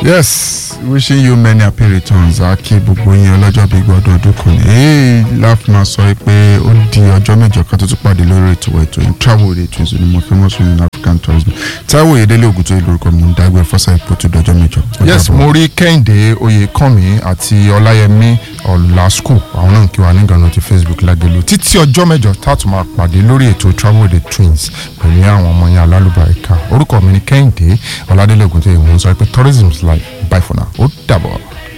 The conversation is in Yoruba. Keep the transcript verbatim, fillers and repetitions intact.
Yes, wishing you many happy returns. Aki gbogbo yín ọlọ́jọ́ bí gbọ́dọ̀ ọdún kan ní. Ee láfùmá sọ pé ó di ọjọ́ mẹ́jọ ká tó tún pàdé lórí ètò ètò in travel with the twins ní mo famous in African tourism. Táíwò Oyèdélé Ògùntó lórúkọ mi ń dágbére fọ́sà ipò tó dọjọ́ mẹ́jọ. Yes, mo rí Kẹ́hìndé Oyèkánmi àti Ọláyẹmí Ọlásùkù àwọn náà kí wà ní Ghana ti Facebook Lágelú. Títí ọjọ́ mẹ́jọ tá a tún máa pàdé lórí ètò travel with the twins pẹ̀lú àwọn ọmọ yẹn alálùbáríkà. Orúkọ mi ni Kẹ́hìndé Ọládélé Ògùntó ìwọ̀n sọ pé tourism is life. Bye for now. Ó dàbọ̀.